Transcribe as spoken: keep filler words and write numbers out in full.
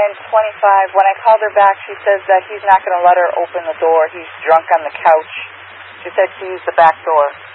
and twenty-five. When I called her back, she says that he's not going to let her open the door. He's drunk on the couch. She said she used the back door.